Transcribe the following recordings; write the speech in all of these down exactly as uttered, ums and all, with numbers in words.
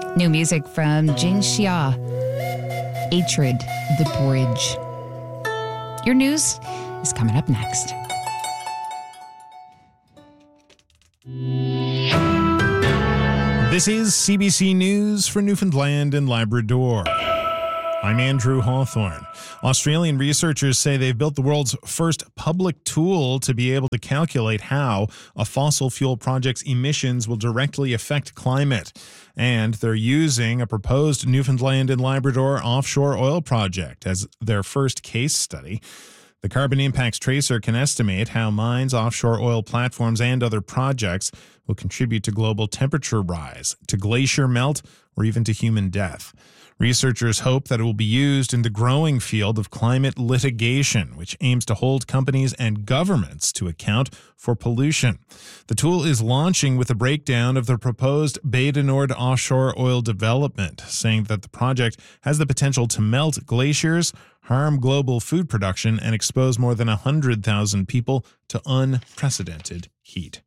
New music from Jing Xia, Hatred, The Bridge. Your news is coming up next. This is C B C News for Newfoundland and Labrador. I'm Andrew Hawthorne. Australian researchers say they've built the world's first public tool to be able to calculate how a fossil fuel project's emissions will directly affect climate. And they're using a proposed Newfoundland and Labrador offshore oil project as their first case study. The Carbon Impacts Tracer can estimate how mines, offshore oil platforms, and other projects will contribute to global temperature rise, to glacier melt, or even to human death. Researchers hope that it will be used in the growing field of climate litigation, which aims to hold companies and governments to account for pollution. The tool is launching with a breakdown of the proposed Bay du Nord offshore oil development, saying that the project has the potential to melt glaciers, harm global food production, and expose more than one hundred thousand people to unprecedented heat.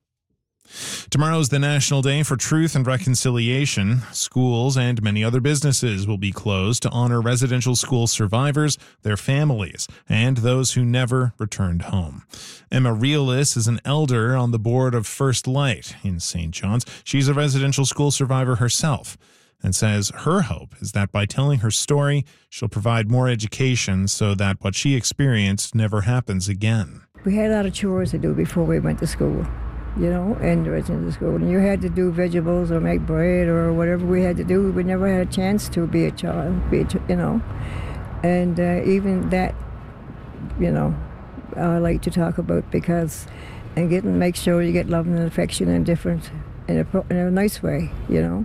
Tomorrow is the National Day for Truth and Reconciliation. Schools and many other businesses will be closed to honor residential school survivors, their families, and those who never returned home. Emma Reelis is an elder on the board of First Light in Saint John's. She's a residential school survivor herself and says her hope is that by telling her story, she'll provide more education so that what she experienced never happens again. We had a lot of chores to do before we went to school. You know, and the residential school. And you had to do vegetables or make bread or whatever we had to do. We never had a chance to be a child, be a, you know. And uh, even that, you know, I like to talk about because, and get and make sure you get love and affection and different in a, in a nice way, you know.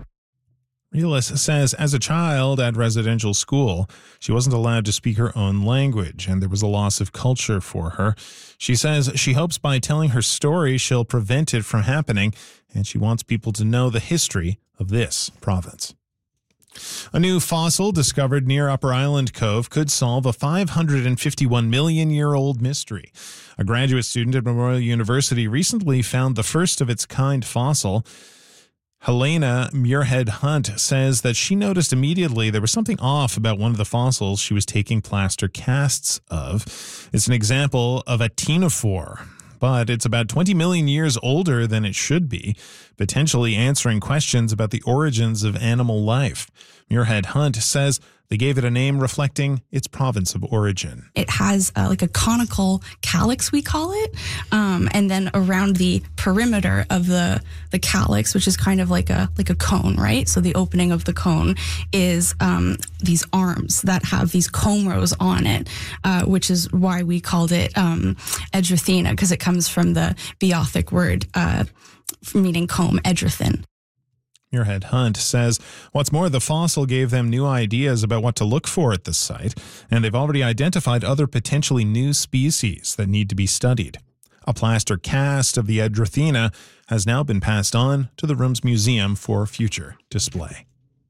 Reelis says as a child at residential school, she wasn't allowed to speak her own language, and there was a loss of culture for her. She says she hopes by telling her story, she'll prevent it from happening, and she wants people to know the history of this province. A new fossil discovered near Upper Island Cove could solve a five hundred fifty-one million year old mystery. A graduate student at Memorial University recently found the first of its kind fossil. Helena Muirhead Hunt says that she noticed immediately there was something off about one of the fossils she was taking plaster casts of. It's an example of a ctenophore, but it's about twenty million years older than it should be, potentially answering questions about the origins of animal life. Muirhead Hunt says they gave it a name reflecting its province of origin. It has uh, like a conical calyx, we call it, um, and then around the perimeter of the the calyx, which is kind of like a like a cone, right? So the opening of the cone is um, these arms that have these comb rows on it, uh, which is why we called it um, Edrithina, because it comes from the Beothic word uh, meaning comb, Edrithin. Muirhead Hunt says, what's more, the fossil gave them new ideas about what to look for at the site, and they've already identified other potentially new species that need to be studied. A plaster cast of the Edrithina has now been passed on to the Room's museum for future display.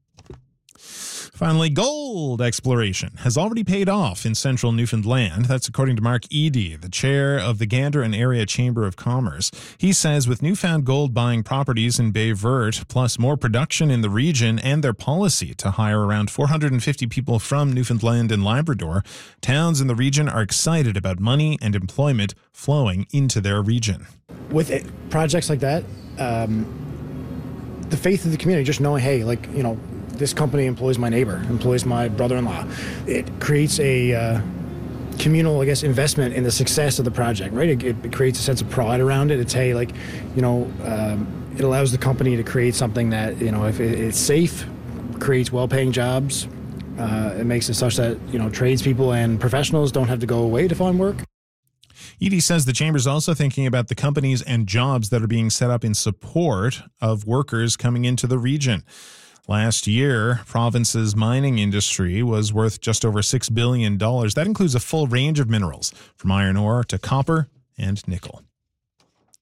Finally, gold exploration has already paid off in central Newfoundland. That's according to Mark Eady, the chair of the Gander and Area Chamber of Commerce. He says with newfound gold buying properties in Baie Verte, plus more production in the region and their policy to hire around four hundred fifty people from Newfoundland and Labrador, towns in the region are excited about money and employment flowing into their region. With it, projects like that, um, the faith of the community, just knowing, hey, like, you know, this company employs my neighbor, employs my brother-in-law. It creates a uh, communal, I guess, investment in the success of the project, right? It, it creates a sense of pride around it. It's, hey, like, you know, um, it allows the company to create something that, you know, if it, it's safe, creates well-paying jobs. Uh, it makes it such that, you know, tradespeople and professionals don't have to go away to find work. Eady says the chamber is also thinking about the companies and jobs that are being set up in support of workers coming into the region. Last year, province's mining industry was worth just over six billion dollars. That includes a full range of minerals, from iron ore to copper and nickel.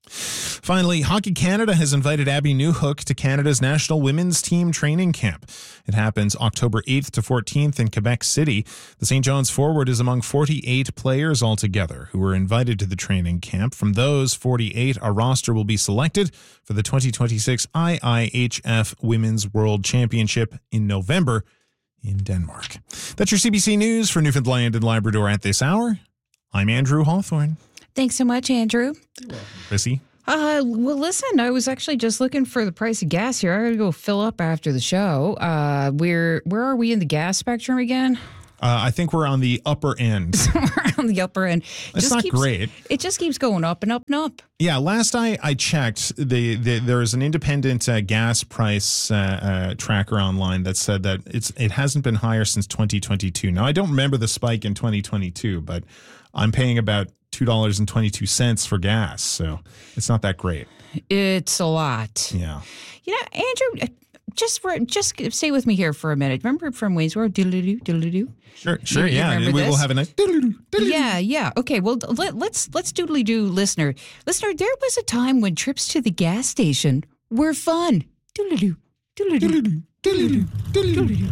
Finally, Hockey Canada has invited Abby Newhook to Canada's national women's team training camp. It happens October eighth to fourteenth in Quebec City. The Saint John's forward is among forty-eight players altogether who were invited to the training camp. From those forty-eight, a roster will be selected for the twenty twenty-six I I H F Women's World Championship in November in Denmark. That's your C B C News for Newfoundland and Labrador at this hour. I'm Andrew Hawthorne. Thanks so much, Andrew. Chrissy? Uh, well, listen, I was actually just looking for the price of gas here. I gotta go fill up after the show. Uh, we're, where are we in the gas spectrum again? Uh, I think we're on the upper end. We're on the upper end. That's Just not keeps, great. It just keeps going up and up and up. Yeah, last I, I checked, the, the there is an independent uh, gas price uh, uh, tracker online that said that it's it hasn't been higher since twenty twenty-two. Now, I don't remember the spike in twenty twenty-two, but I'm paying about two dollars and twenty-two cents for gas, so it's not that great. It's a lot. Yeah. You know, Andrew, just for, just stay with me here for a minute. Remember from Wayne's World? Diddle-doo, diddle-doo. Sure, sure, You- you yeah. remember We will this? have a nice diddle-doo, diddle-doo. Yeah, yeah. Okay, well, let, let's let's doodly do, listener. Listener, there was a time when trips to the gas station were fun. Doodly-doo, doodly-doo, Diddle-doo, diddle-doo.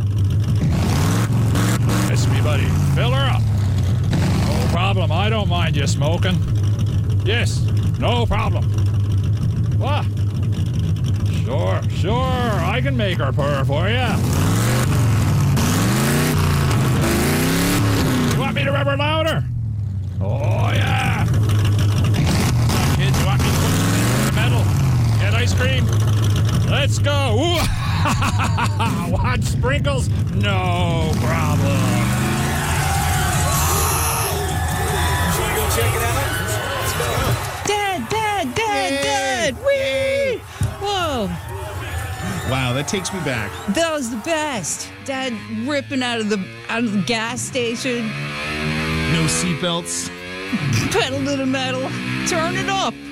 Yes, me buddy. Fill her up. No problem. I don't mind you smoking. Yes, no problem. What? Sure, sure. I can make her purr for you. You want me to rub her louder? Oh, yeah. Come on, kids. You want me to put the metal? Get ice cream? Let's go. Ooh. Want sprinkles? No problem. Dad, dad, dad, dad. Whee! Whoa, Wow, that takes me back. that was the best. Dad ripping out of the out of the gas station, No seatbelts. pedal to the metal, turn it up.